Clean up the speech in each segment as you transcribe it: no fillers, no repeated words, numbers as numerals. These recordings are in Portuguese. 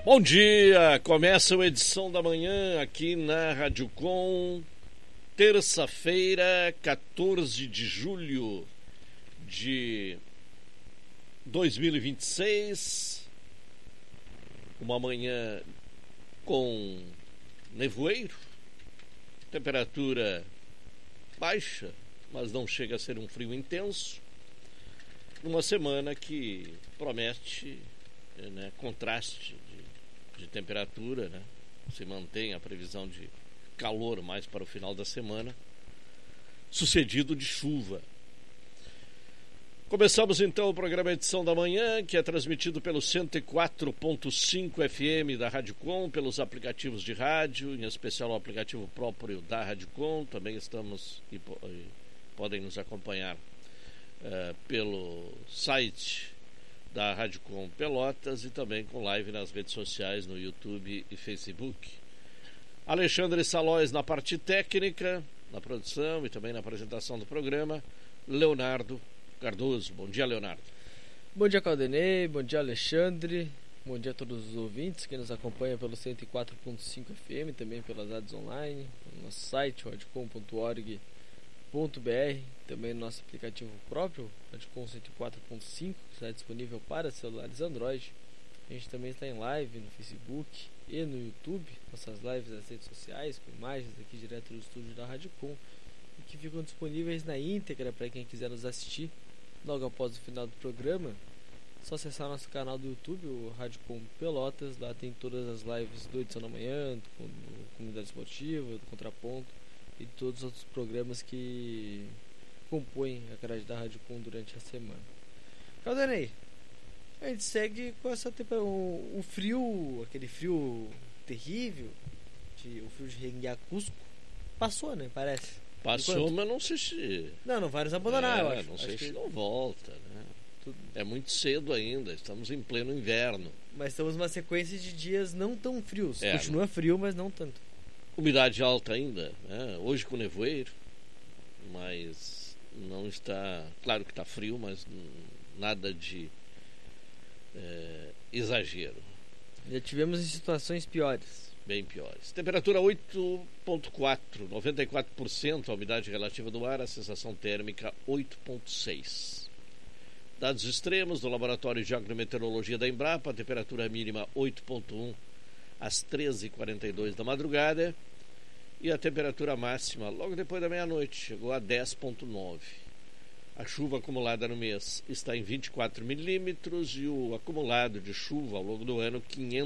Bom dia, começa a edição da manhã aqui na Rádio Com, terça-feira, 14 de julho de 2026, uma manhã com nevoeiro, temperatura baixa, mas não chega a ser um frio intenso, numa semana que promete, contraste de temperatura, se mantém a previsão de calor mais para o final da semana, sucedido de chuva. Começamos então o programa Edição da Manhã, que é transmitido pelo 104.5 FM da Rádio Com, pelos aplicativos de rádio, em especial o aplicativo próprio da Rádio Com. Também estamos e podem nos acompanhar pelo site da Rádio Com Pelotas e também com live nas redes sociais, no YouTube e Facebook. Alexandre Salóis na parte técnica, na produção e também na apresentação do programa. Leonardo Cardoso. Bom dia, Leonardo. Bom dia, Caldenei. Bom dia, Alexandre. Bom dia a todos os ouvintes que nos acompanham pelo 104.5 FM, também pelas rádios online, no nosso site, radiocom.org.br, também no nosso aplicativo próprio, Radiocom 104.5, que está disponível para celulares Android. A gente também está em live no Facebook e no YouTube, nossas lives nas redes sociais, com imagens aqui direto do estúdio da Radiocom, e que ficam disponíveis na íntegra para quem quiser nos assistir logo após o final do programa. Só acessar nosso canal do YouTube, o Radiocom Pelotas. Lá tem todas as lives do Edição da Manhã, do Comunidade Esportiva, do Contraponto e todos os outros programas que compõem a grade da Rádio Com durante a semana. Caldanei, a gente segue com essa o frio, aquele frio terrível, o frio de Renguiá-Cusco, passou, né? Parece. Passou, mas não sei se... Não vai nos abandonar, eu acho. Não sei se não volta, né? É muito cedo ainda, estamos em pleno inverno. Mas estamos numa sequência de dias não tão frios. Continua frio, mas não tanto. Umidade alta ainda, né? Hoje com nevoeiro, mas não está... Claro que está frio, mas nada de exagero. Já tivemos em situações piores. Bem piores. Temperatura 8.4, 94% a umidade relativa do ar, a sensação térmica 8.6. Dados extremos do Laboratório de Agrometeorologia da Embrapa, a temperatura mínima 8.1 às 13h42 da madrugada e a temperatura máxima logo depois da meia-noite chegou a 10.9. A chuva acumulada no mês está em 24 milímetros e o acumulado de chuva ao longo do ano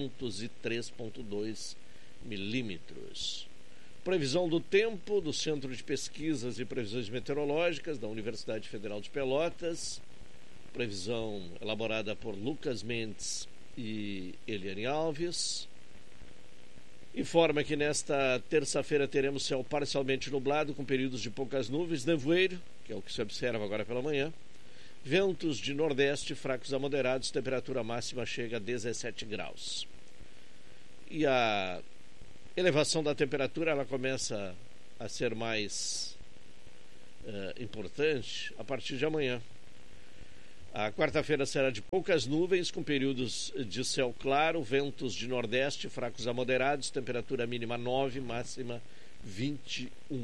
503,2 milímetros. Previsão do tempo do Centro de Pesquisas e Previsões Meteorológicas da Universidade Federal de Pelotas. Previsão elaborada por Lucas Mendes e Eliane Alves. Informa que nesta terça-feira teremos céu parcialmente nublado, com períodos de poucas nuvens, nevoeiro, que é o que se observa agora pela manhã. Ventos de nordeste fracos a moderados, temperatura máxima chega a 17 graus. E a elevação da temperatura ela começa a ser mais importante a partir de amanhã. A quarta-feira será de poucas nuvens, com períodos de céu claro, ventos de nordeste fracos a moderados, temperatura mínima 9, máxima 21.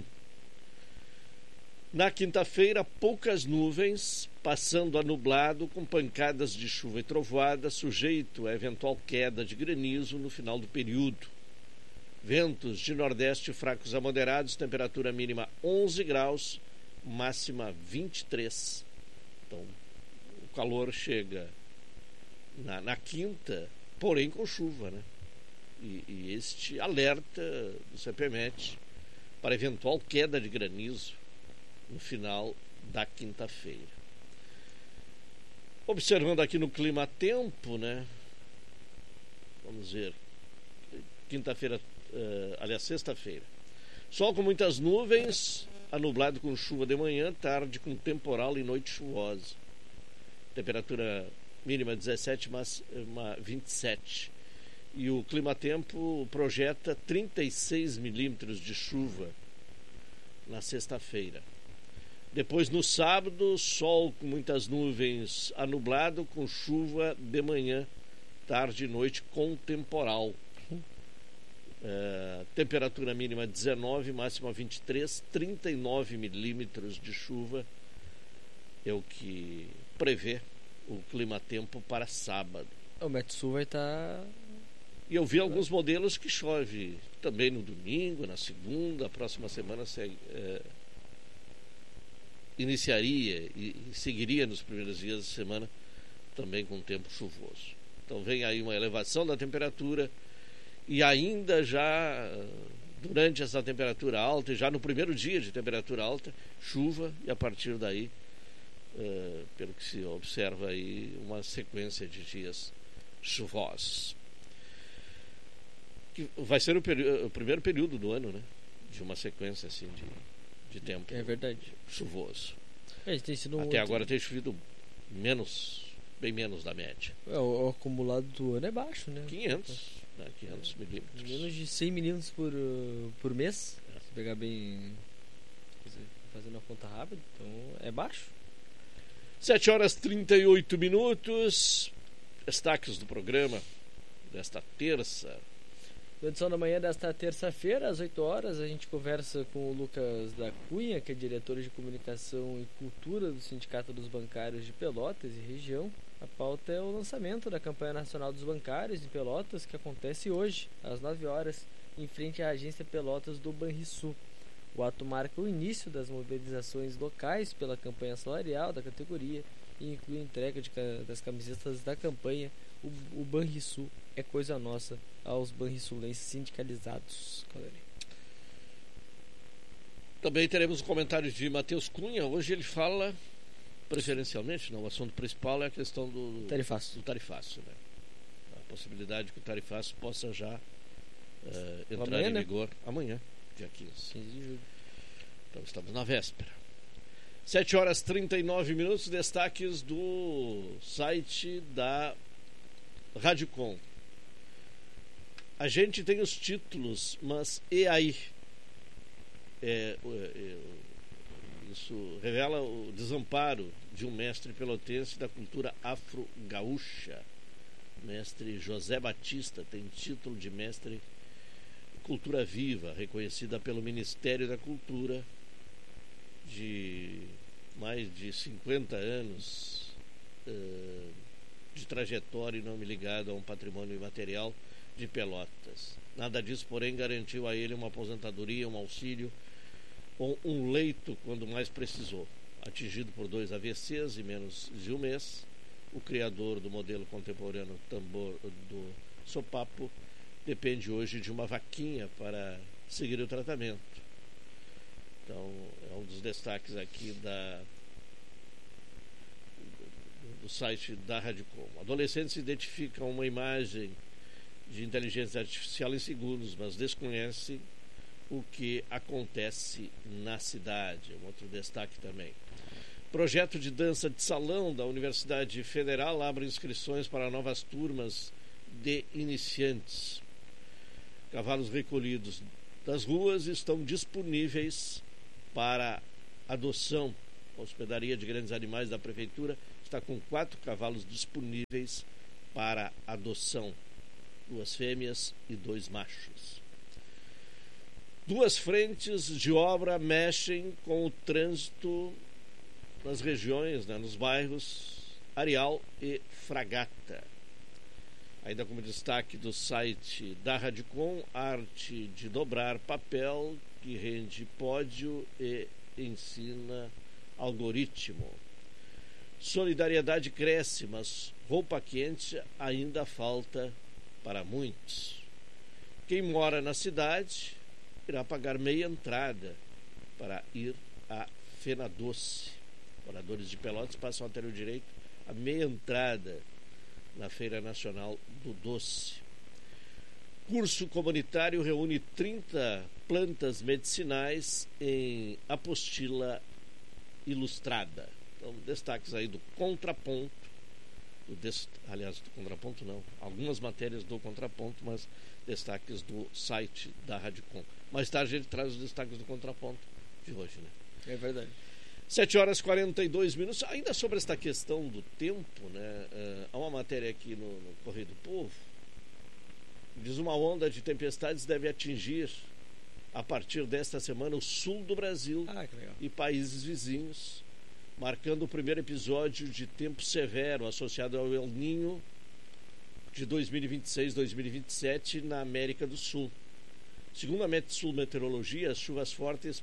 Na quinta-feira, poucas nuvens, passando a nublado, com pancadas de chuva e trovoada, sujeito a eventual queda de granizo no final do período. Ventos de nordeste fracos a moderados, temperatura mínima 11 graus, máxima 23. Então, o calor chega na quinta, porém com chuva, né? E este alerta do CPMET para eventual queda de granizo no final da quinta-feira. Observando aqui no clima-tempo, né? Vamos ver. Quinta-feira, sexta-feira. Sol com muitas nuvens, anublado com chuva de manhã, tarde com temporal e noite chuvosa. Temperatura mínima 17, máxima 27. E o clima-tempo projeta 36 milímetros de chuva na sexta-feira. Depois, no sábado, sol com muitas nuvens, anublado, com chuva de manhã, tarde e noite com temporal. Temperatura mínima 19, máxima 23, 39 milímetros de chuva é o que prevê o clima-tempo para sábado. O Metsu vai estar... E eu vi alguns modelos que chove também no domingo, na segunda, a próxima semana iniciaria e seguiria nos primeiros dias de semana também com tempo chuvoso. Então vem aí uma elevação da temperatura e ainda já durante essa temperatura alta, e já no primeiro dia de temperatura alta, chuva, e a partir daí, pelo que se observa aí, uma sequência de dias chuvosos. Que vai ser o primeiro período do ano, né? De uma sequência assim de tempo. É verdade. Chuvoso. Tem sido Até agora tem chovido bem menos da média. O acumulado do ano é baixo, né? 500 milímetros. Menos de 100 milímetros por mês. Se pegar bem, fazendo a conta rápida, então é baixo. 7 horas 38 minutos. Destaques do programa desta terça. Na edição da manhã desta terça-feira, às 8 horas, a gente conversa com o Lucas da Cunha, que é diretor de comunicação e cultura do Sindicato dos Bancários de Pelotas e região. A pauta é o lançamento da campanha nacional dos bancários de Pelotas, que acontece hoje, às 9 horas, em frente à agência Pelotas do Banrisul. O ato marca o início das mobilizações locais pela campanha salarial da categoria e inclui a entrega das camisetas da campanha O Banrisul é coisa nossa aos banrisulenses sindicalizados. Também teremos um comentário de Matheus Cunha. Hoje ele fala preferencialmente, o assunto principal é a questão do tarifaço, né? A possibilidade que o tarifaço possa já entrar amanhã, em vigor amanhã, dia 15 de julho. Então estamos na véspera. 7 horas 39 minutos, destaques do site da Radicom. A gente tem os títulos, mas e aí? Isso revela o desamparo de um mestre pelotense da cultura afro-gaúcha. Mestre José Batista tem título de mestre Cultura Viva, reconhecida pelo Ministério da Cultura, de mais de 50 anos de trajetória e nome ligado a um patrimônio imaterial de Pelotas. Nada disso, porém, garantiu a ele uma aposentadoria, um auxílio ou um leito quando mais precisou. Atingido por 2 AVCs em menos de um mês, o criador do modelo contemporâneo tambor do sopapo depende hoje de uma vaquinha para seguir o tratamento. Então, é um dos destaques aqui do site da Radicom. Adolescentes identificam uma imagem de inteligência artificial em segundos, mas desconhecem o que acontece na cidade. Um outro destaque também. Projeto de dança de salão da Universidade Federal abre inscrições para novas turmas de iniciantes. Cavalos recolhidos das ruas estão disponíveis para adoção. A Hospedaria de Grandes Animais da Prefeitura está com 4 cavalos disponíveis para adoção. 2 fêmeas e 2 machos. 2 frentes de obra mexem com o trânsito nas regiões, nos bairros Areal e Fragata. Ainda como destaque do site da Radicom, arte de dobrar papel que rende pódio e ensina algoritmo. Solidariedade cresce, mas roupa quente ainda falta para muitos. Quem mora na cidade irá pagar meia entrada para ir a Fena Doce. Moradores de Pelotas passam a ter o direito a meia entrada na Feira Nacional do Doce. Curso comunitário reúne 30 plantas medicinais em apostila ilustrada. Então, destaques aí do Contraponto. Aliás, do Contraponto não. Algumas matérias do Contraponto, mas destaques do site da Radicom. Mais tarde a gente traz os destaques do Contraponto de hoje, né? É verdade. 7h42. Ainda sobre esta questão do tempo, né? Há uma matéria aqui no Correio do Povo. Diz: uma onda de tempestades deve atingir a partir desta semana o sul do Brasil e países vizinhos, marcando o primeiro episódio de tempo severo associado ao El Niño de 2026-2027 na América do Sul. Segundo a Metsul Meteorologia, as chuvas fortes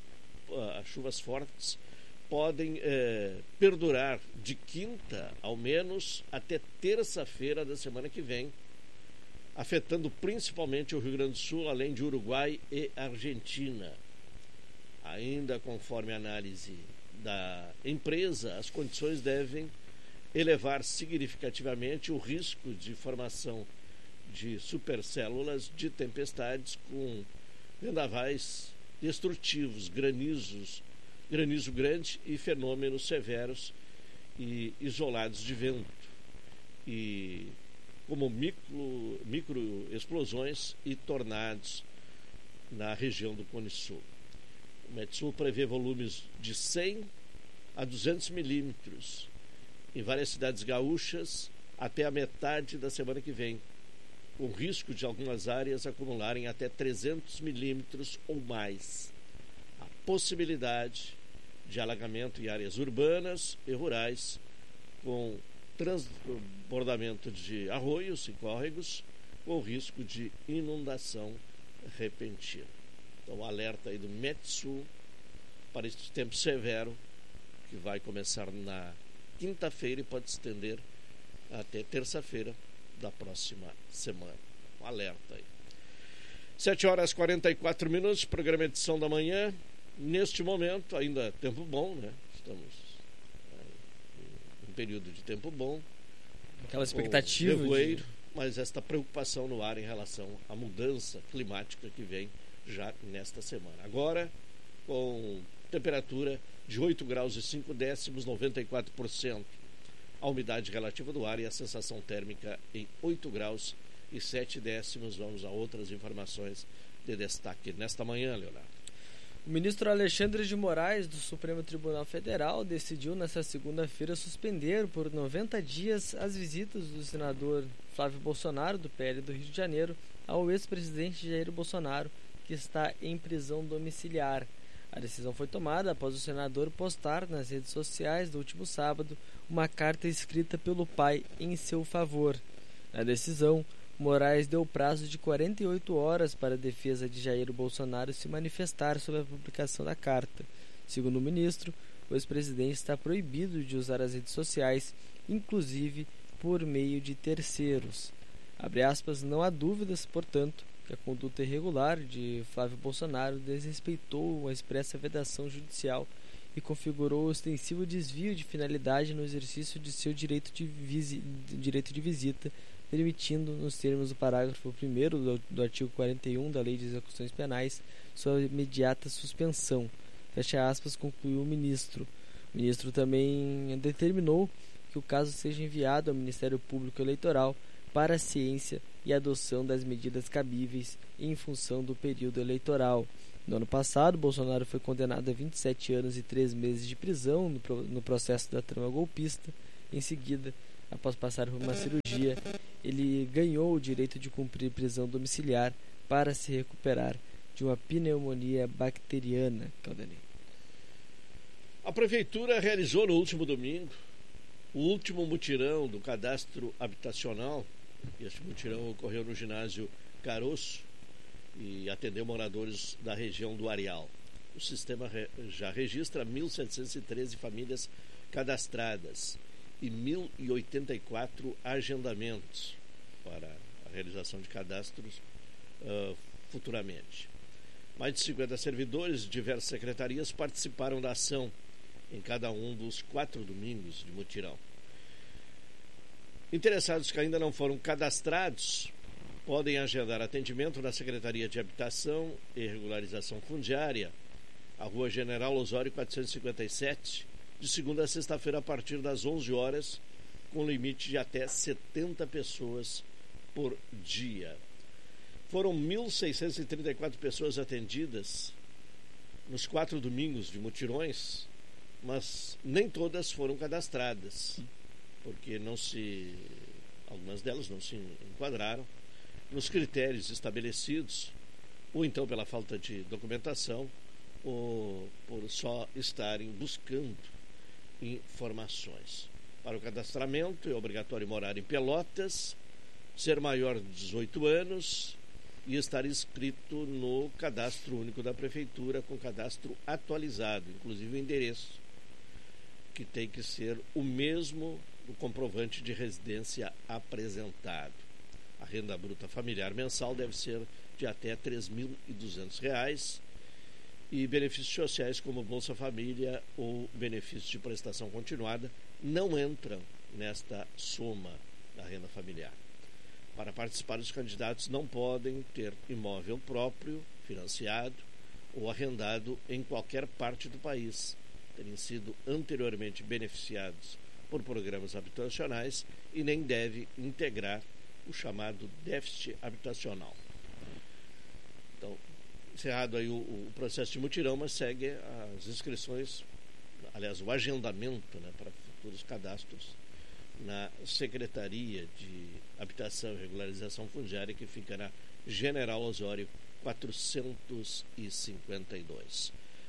podem perdurar de quinta, ao menos, até terça-feira da semana que vem, afetando principalmente o Rio Grande do Sul, além de Uruguai e Argentina. Ainda conforme a análise da empresa, as condições devem elevar significativamente o risco de formação de supercélulas de tempestades com vendavais destrutivos, granizo grande e fenômenos severos e isolados de vento, e como micro explosões e tornados na região do Cone Sul. O Metsul prevê volumes de 100 a 200 milímetros em várias cidades gaúchas até a metade da semana que vem, com risco de algumas áreas acumularem até 300 milímetros ou mais. A possibilidade de alagamento em áreas urbanas e rurais, com transbordamento de arroios e córregos, com risco de inundação repentina. Então, alerta aí do Metsul para este tempo severo, que vai começar na quinta-feira e pode se estender até terça-feira da próxima semana. Um alerta aí. 7h44, programa Edição da Manhã. Neste momento, ainda tempo bom, né? Estamos em um período de tempo bom. Aquela expectativa nevoeiro, mas esta preocupação no ar em relação à mudança climática que vem já nesta semana. Agora, com temperatura de 8 graus e 5 décimos, 94%. A umidade relativa do ar e a sensação térmica em 8 graus e 7 décimos. Vamos a outras informações de destaque nesta manhã, Leonardo. O ministro Alexandre de Moraes, do Supremo Tribunal Federal, decidiu nesta segunda-feira suspender por 90 dias as visitas do senador Flávio Bolsonaro, do PL do Rio de Janeiro, ao ex-presidente Jair Bolsonaro, que está em prisão domiciliar. A decisão foi tomada após o senador postar nas redes sociais do último sábado uma carta escrita pelo pai em seu favor. Na decisão, Moraes deu prazo de 48 horas para a defesa de Jair Bolsonaro se manifestar sobre a publicação da carta. Segundo o ministro, o ex-presidente está proibido de usar as redes sociais, inclusive por meio de terceiros. Abre aspas, não há dúvidas, portanto, que a conduta irregular de Flávio Bolsonaro desrespeitou a expressa vedação judicial e configurou ostensivo desvio de finalidade no exercício de seu direito de visita, permitindo, nos termos do parágrafo 1º do artigo 41 da Lei de Execuções Penais, sua imediata suspensão. Fecha aspas, concluiu o ministro. O ministro também determinou que o caso seja enviado ao Ministério Público Eleitoral para a ciência e adoção das medidas cabíveis em função do período eleitoral. No ano passado, Bolsonaro foi condenado a 27 anos e 3 meses de prisão no processo da trama golpista. Em seguida, após passar por uma cirurgia, ele ganhou o direito de cumprir prisão domiciliar para se recuperar de uma pneumonia bacteriana. Caldanei. A Prefeitura realizou no último domingo o último mutirão do cadastro habitacional. Este mutirão ocorreu no ginásio Caroço e atendeu moradores da região do Areal. O sistema já registra 1.713 famílias cadastradas e 1.084 agendamentos para a realização de cadastros futuramente. Mais de 50 servidores de diversas secretarias participaram da ação em cada um dos 4 domingos de mutirão. Interessados que ainda não foram cadastrados podem agendar atendimento na Secretaria de Habitação e Regularização Fundiária, a Rua General Osório 457, de segunda a sexta-feira a partir das 11 horas, com limite de até 70 pessoas por dia. Foram 1.634 pessoas atendidas nos 4 domingos de mutirões, mas nem todas foram cadastradas, porque algumas delas não se enquadraram nos critérios estabelecidos, ou então pela falta de documentação, ou por só estarem buscando informações. Para o cadastramento é obrigatório morar em Pelotas, ser maior de 18 anos e estar inscrito no Cadastro Único da Prefeitura com cadastro atualizado, inclusive o endereço, que tem que ser o mesmo do comprovante de residência apresentado. A renda bruta familiar mensal deve ser de até R$ 3.200 e benefícios sociais como Bolsa Família ou benefícios de prestação continuada não entram nesta soma da renda familiar. Para participar, os candidatos não podem ter imóvel próprio, financiado ou arrendado em qualquer parte do país, terem sido anteriormente beneficiados por programas habitacionais e nem deve integrar o chamado déficit habitacional. Então, encerrado aí o processo de mutirão, mas segue as inscrições, aliás, o agendamento, né, para futuros cadastros na Secretaria de Habitação e Regularização Fundiária, que fica na General Osório 452.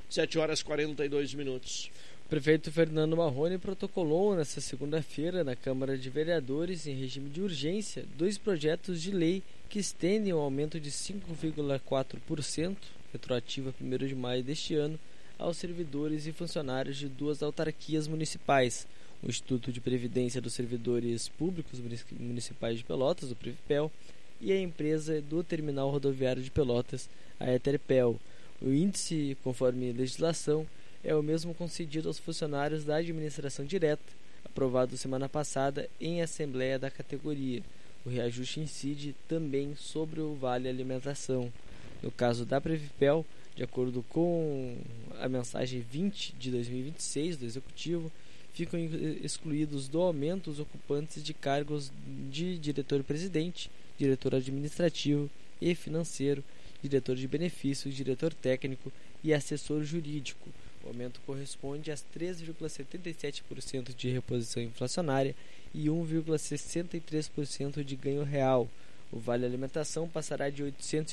7h42. O prefeito Fernando Marrone protocolou nesta segunda-feira na Câmara de Vereadores, em regime de urgência, 2 projetos de lei que estendem o aumento de 5,4%, retroativo a 1º de maio deste ano, aos servidores e funcionários de 2 autarquias municipais, o Instituto de Previdência dos Servidores Públicos Municipais de Pelotas, o Previpel, e a empresa do Terminal Rodoviário de Pelotas, a Eterpel. O índice, conforme legislação, é o mesmo concedido aos funcionários da administração direta, aprovado semana passada em assembleia da categoria. O reajuste incide também sobre o Vale Alimentação. No caso da Previpel, de acordo com a mensagem 20 de 2026 do Executivo, ficam excluídos do aumento os ocupantes de cargos de diretor-presidente, diretor administrativo e financeiro, diretor de benefícios, diretor técnico e assessor jurídico. O aumento corresponde a 3,77% de reposição inflacionária e 1,63% de ganho real. O Vale Alimentação passará de R$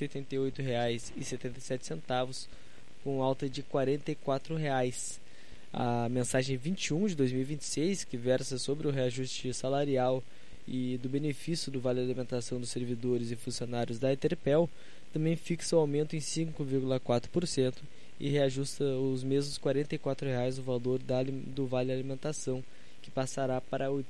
888,77, com alta de R$ 44. A mensagem 21 de 2026, que versa sobre o reajuste salarial e do benefício do Vale Alimentação dos servidores e funcionários da Eterpel, também fixa o aumento em 5,4% e reajusta os mesmos R$ 44 o valor do Vale Alimentação, que passará para R$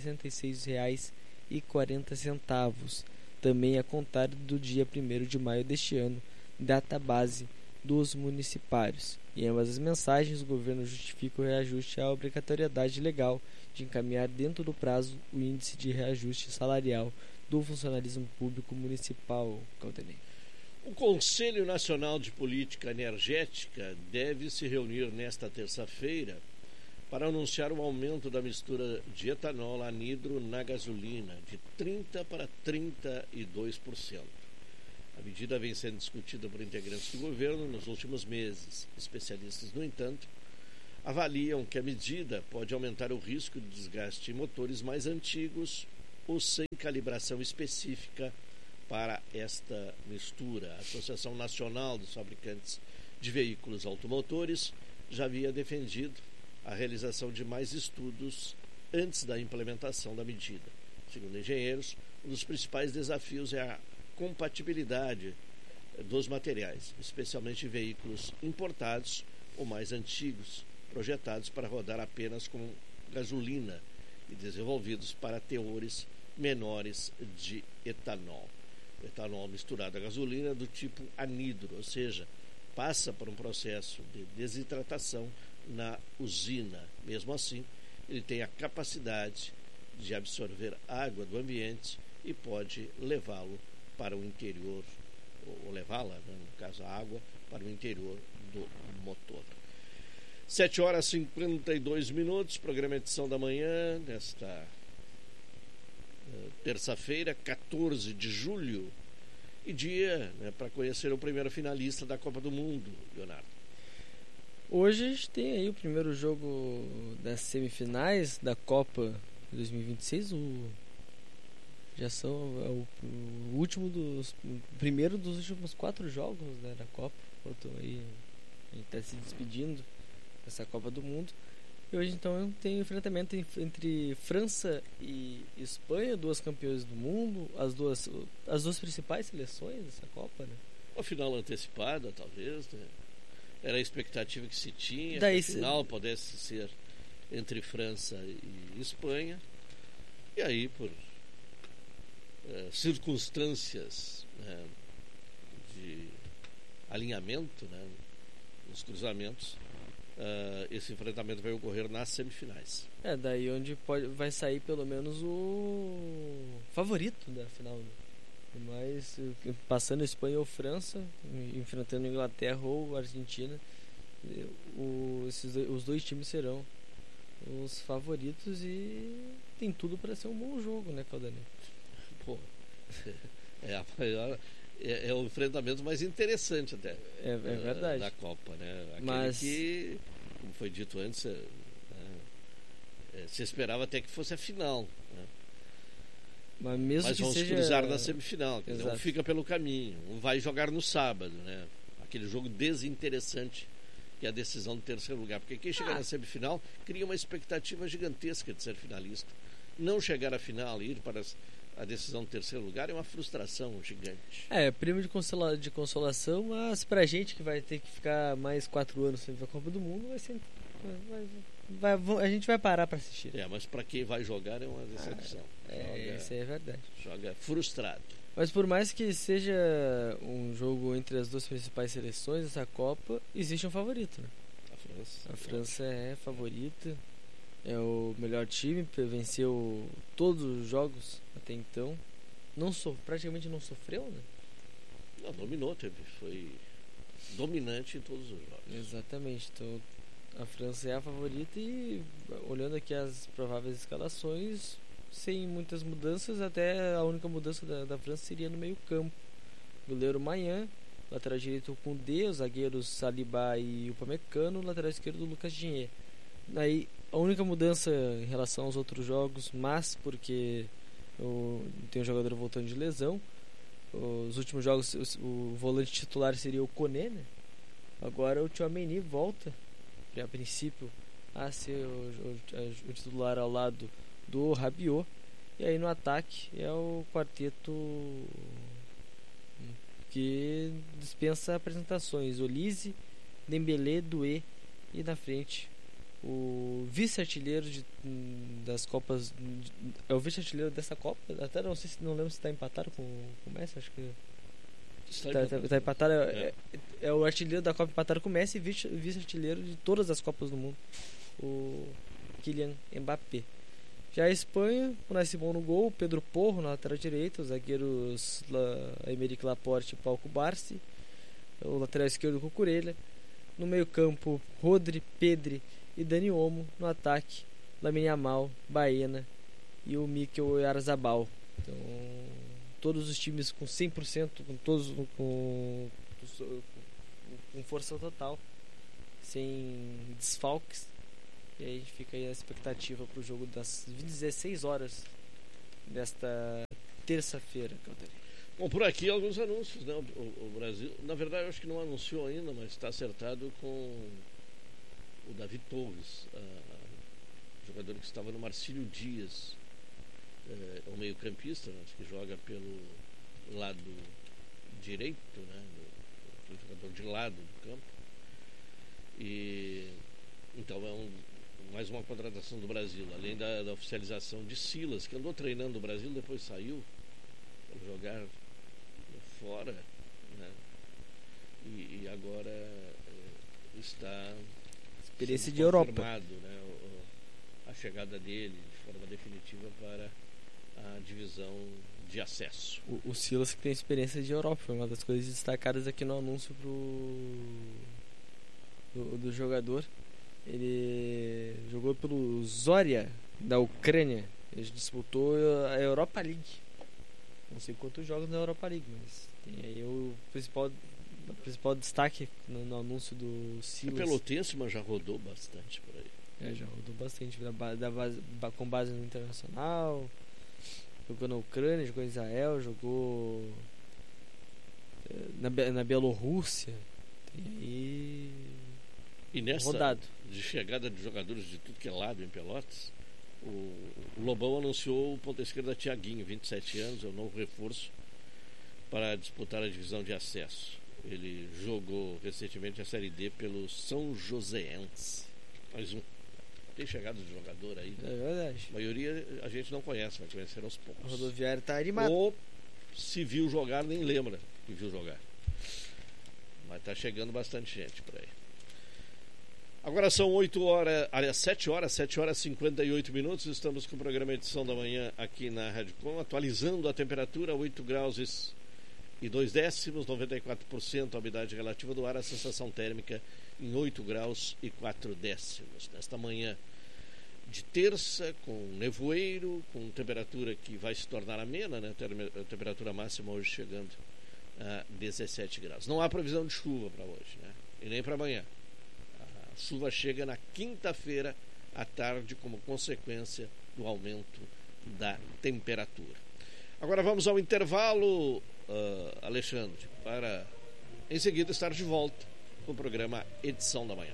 866,40, também a contar do dia 1º de maio deste ano, data base dos municipários. Em ambas as mensagens, o governo justifica o reajuste à obrigatoriedade legal de encaminhar dentro do prazo o índice de reajuste salarial do funcionalismo público municipal. Caldenei. O Conselho Nacional de Política Energética deve se reunir nesta terça-feira para anunciar o aumento da mistura de etanol anidro na gasolina de 30% para 32%. A medida vem sendo discutida por integrantes do governo nos últimos meses. Especialistas, no entanto, avaliam que a medida pode aumentar o risco de desgaste em motores mais antigos ou sem calibração específica para esta mistura. A Associação Nacional dos Fabricantes de Veículos Automotores já havia defendido a realização de mais estudos antes da implementação da medida. Segundo engenheiros, um dos principais desafios é a compatibilidade dos materiais, especialmente em veículos importados ou mais antigos, projetados para rodar apenas com gasolina e desenvolvidos para teores menores de etanol. O etanol misturado à gasolina é do tipo anidro, ou seja, passa por um processo de desidratação na usina. Mesmo assim, ele tem a capacidade de absorver água do ambiente e pode levá-lo para o interior, ou levá-la, né, no caso a água, para o interior do motor. 7h52, programa Edição da Manhã, nesta terça-feira, 14 de julho, e dia, né, para conhecer o primeiro finalista da Copa do Mundo, Leonardo. Hoje a gente tem aí o primeiro jogo das semifinais da Copa 2026. Já são o primeiro dos últimos 4 jogos, né, da Copa. Aí, a gente está se despedindo dessa Copa do Mundo. E hoje então tem um enfrentamento entre França e Espanha, 2 campeões do mundo, as duas principais seleções dessa Copa, né? Uma final antecipada, talvez, né? Era a expectativa que se tinha, Daí, que a final pudesse ser entre França e Espanha. E aí, por circunstâncias, né, de alinhamento, né, nos cruzamentos, esse enfrentamento vai ocorrer nas semifinais. Daí onde vai sair pelo menos o favorito da final, né? Mas passando Espanha ou França, enfrentando Inglaterra ou Argentina, os 2 times serão os favoritos e tem tudo para ser um bom jogo, né, Caldanei? Pô, é o enfrentamento mais interessante até. É verdade. Da Copa, né? Aquele Mas que, como foi dito antes, se esperava até que fosse a final, né? Mas vão se cruzar na semifinal, quer dizer, um fica pelo caminho, um vai jogar no sábado, né? Aquele jogo desinteressante, que é a decisão do terceiro lugar, porque quem chegar na semifinal cria uma expectativa gigantesca de ser finalista. Não chegar à final e ir para a decisão do terceiro lugar é uma frustração gigante. Prêmio de consolação, mas pra gente que vai ter que ficar mais 4 anos sem ver a Copa do Mundo, vai ser... a gente vai parar para assistir. Mas para quem vai jogar é uma decepção. Isso é verdade. Joga frustrado. Mas por mais que seja um jogo entre as 2 principais seleções dessa Copa, existe um favorito, né? A França é favorita, é o melhor time, venceu todos os jogos até então. Praticamente não sofreu, né? Não, dominou, foi dominante em todos os jogos. Exatamente. Então a França é a favorita e, olhando aqui as prováveis escalações, sem muitas mudanças, até a única mudança da França seria no meio campo. Goleiro Maignan, lateral direito com D, os zagueiros Saliba e Upamecano, lateral esquerdo Lucas Digne. Aí a única mudança em relação aos outros jogos, mas porque tem um jogador voltando de lesão. Os últimos jogos o volante titular seria o Koné, né? Agora o Tchouaméni volta, a princípio, a ser o titular ao lado do Rabiot. E aí no ataque é o quarteto que dispensa apresentações: Olise, Dembélé, Doué, e na frente o vice-artilheiro das Copas, é o vice-artilheiro dessa Copa, até não lembro se está empatado com o Messi, acho que está empatado, é o artilheiro da Copa empatado com o Messi e vice-artilheiro de todas as Copas do Mundo, o Kylian Mbappé. Já a Espanha, o Unai Simón no gol, Pedro Porro na lateral direita, os zagueiros Aymeric Laporte e Pau Cubarsí, o lateral esquerdo Cucurella, no meio campo Rodri, Pedri e Dani Olmo, no ataque Lamine Yamal, Baena e o Mikel Oyarzabal. Então, todos os times com 100%, com força total, sem desfalques. E aí fica aí a expectativa para o jogo das 16 horas desta terça-feira. Bom, por aqui alguns anúncios, né? O Brasil, na verdade, eu acho que não anunciou ainda, mas está acertado com o David Torres, jogador que estava no Marcílio Dias, é um meio-campista, acho que joga pelo lado direito, né? O jogador de lado do campo. E então mais uma contratação do Brasil, além da oficialização de Silas, que andou treinando o Brasil, depois saiu para jogar fora, né? E agora está experiência de Europa, né? A chegada dele de forma definitiva para a divisão de acesso. O Silas, que tem experiência de Europa, foi uma das coisas destacadas aqui no anúncio do jogador. Ele jogou pelo Zorya da Ucrânia. Ele disputou a Europa League. Não sei quantos jogos na Europa League, mas tem aí o principal o principal destaque no anúncio do Silas. O pelotense, mas já rodou bastante por aí. Já rodou bastante com base no internacional. Jogou na Ucrânia, jogou em Israel, jogou na Bielorrússia. E nessa rodado. De chegada de jogadores de tudo que é lado em Pelotas, o Lobão anunciou o ponta esquerda Thiaguinho, 27 anos, é o novo reforço para disputar a divisão de acesso. Ele jogou recentemente a Série D pelo São Joséense. Mais um. Tem chegado de jogador aí. É verdade. A maioria a gente não conhece, vai conhecer aos poucos. O Rodoviário tá animado. Ou se viu jogar, nem lembra que viu jogar. Mas tá chegando bastante gente por aí. Agora são 7 horas e 58 minutos. Estamos com o programa Edição da Manhã aqui na Rádio Com, atualizando a temperatura, 8 graus e 2 décimos, 94% a umidade relativa do ar, a sensação térmica em 8 graus e 4 décimos. Nesta manhã de terça, com nevoeiro, com temperatura que vai se tornar amena, né? A temperatura máxima hoje chegando a 17 graus. Não há previsão de chuva para hoje, né? E nem para amanhã. A chuva chega na quinta-feira à tarde como consequência do aumento da temperatura. Agora vamos ao intervalo, Alexandre, para em seguida estar de volta com o programa Edição da Manhã.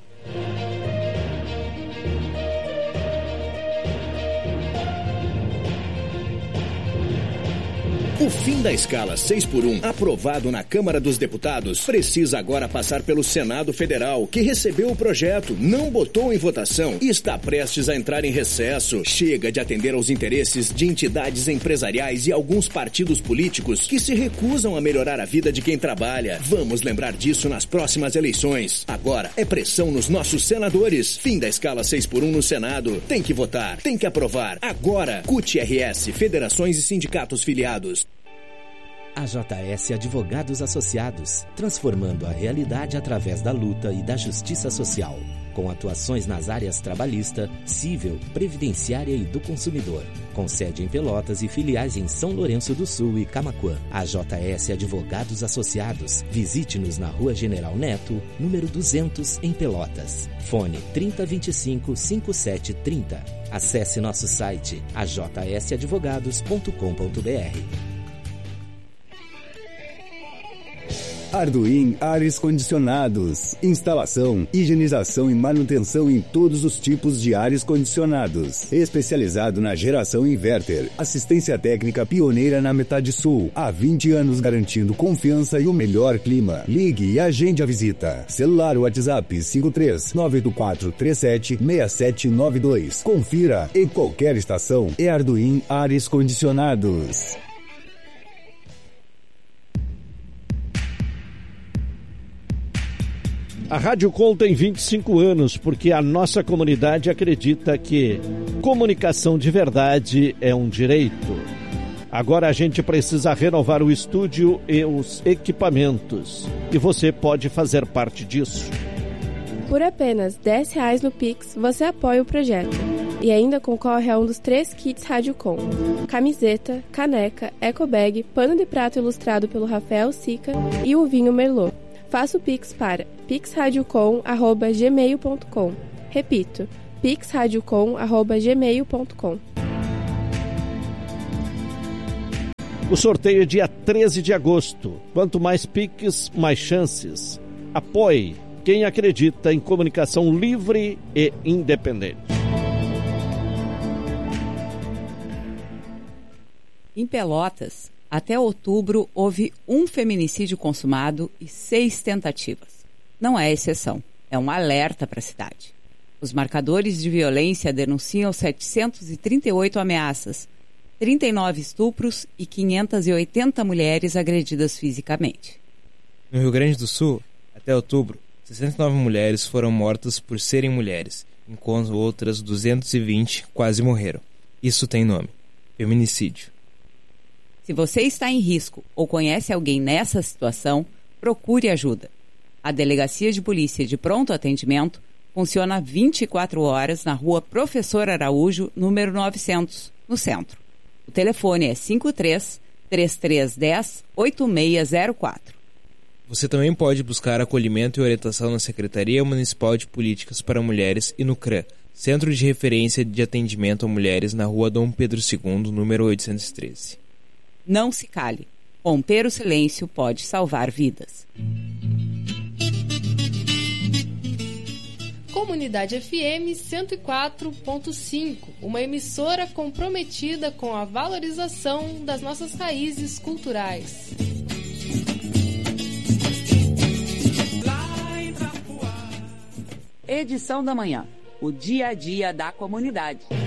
O fim da escala 6x1, aprovado na Câmara dos Deputados, precisa agora passar pelo Senado Federal, que recebeu o projeto, não botou em votação e está prestes a entrar em recesso. Chega de atender aos interesses de entidades empresariais e alguns partidos políticos que se recusam a melhorar a vida de quem trabalha. Vamos lembrar disso nas próximas eleições. Agora é pressão nos nossos senadores. Fim da escala 6x1 no Senado. Tem que votar, tem que aprovar. Agora, CUT-RS, federações e sindicatos filiados. AJS Advogados Associados, transformando a realidade através da luta e da justiça social, com atuações nas áreas trabalhista, civil, previdenciária e do consumidor, com sede em Pelotas e filiais em São Lourenço do Sul e Camaquã. AJS Advogados Associados, visite-nos na Rua General Neto, número 200, em Pelotas. Fone 3025-5730. Acesse nosso site ajsadvogados.com.br. Arduin Ares Condicionados. Instalação, higienização e manutenção em todos os tipos de ares condicionados. Especializado na geração inverter. Assistência técnica pioneira na metade sul. Há 20 anos garantindo confiança e o melhor clima. Ligue e agende a visita. Celular WhatsApp 53-98437-6792. Confira. Em qualquer estação é Arduin Ares Condicionados. A Rádio Com tem 25 anos porque a nossa comunidade acredita que comunicação de verdade é um direito. Agora a gente precisa renovar o estúdio e os equipamentos. E você pode fazer parte disso. Por apenas R$10 no Pix, você apoia o projeto. E ainda concorre a um dos 3 kits Rádio Com: camiseta, caneca, ecobag, pano de prato ilustrado pelo Rafael Sica e o vinho Merlot. Faça o Pix para pixradiocom@gmail.com. Repito, pixradiocom@gmail.com. O sorteio é dia 13 de agosto. Quanto mais Pix, mais chances. Apoie quem acredita em comunicação livre e independente. Em Pelotas, até outubro, houve um feminicídio consumado e 6 tentativas. Não é exceção, é um alerta para a cidade. Os marcadores de violência denunciam 738 ameaças, 39 estupros e 580 mulheres agredidas fisicamente. No Rio Grande do Sul, até outubro, 69 mulheres foram mortas por serem mulheres, enquanto outras 220 quase morreram. Isso tem nome: feminicídio. Se você está em risco ou conhece alguém nessa situação, procure ajuda. A Delegacia de Polícia de Pronto Atendimento funciona 24 horas na Rua Professor Araújo, número 900, no centro. O telefone é 53-3310-8604. Você também pode buscar acolhimento e orientação na Secretaria Municipal de Políticas para Mulheres e no CRAM, Centro de Referência de Atendimento a Mulheres, na Rua Dom Pedro II, número 813. Não se cale. Romper o silêncio pode salvar vidas. Comunidade FM 104.5, uma emissora comprometida com a valorização das nossas raízes culturais. Edição da manhã. O dia a dia da comunidade.